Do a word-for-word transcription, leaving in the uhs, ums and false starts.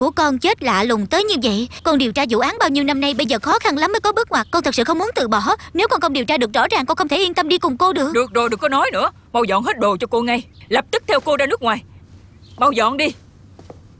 của con chết lạ lùng tới như vậy. Con điều tra vụ án bao nhiêu năm nay, bây giờ khó khăn lắm mới có bước ngoặt. Con thật sự không muốn từ bỏ. Nếu con không điều tra được rõ ràng, con không thể yên tâm đi cùng cô được. Được rồi, đừng có nói nữa. Mau dọn hết đồ cho cô ngay. Lập tức theo cô ra nước ngoài. Mau dọn đi.